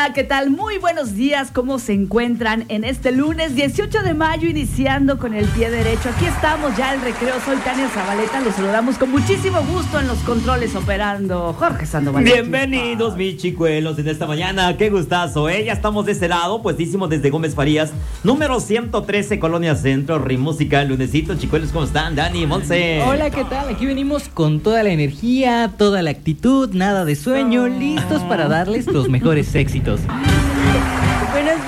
Hola, ¿qué tal? Muy buenos días, ¿cómo se encuentran en este lunes 18 de mayo, iniciando con el pie derecho? Aquí estamos ya, el recreo, soy Tania Zabaleta, los saludamos con muchísimo gusto en los controles, operando Jorge Sandoval. Bienvenidos mis chicuelos en esta mañana, qué gustazo, ya estamos de este lado, puestísimos desde Gómez Farías, número 113, Colonia Centro, Rimúsica, lunesito, chicuelos, ¿cómo están? Dani, Monse. Hola, ¿qué tal? Aquí venimos con toda la energía, toda la actitud, nada de sueño, listos para darles los mejores éxitos. Buenos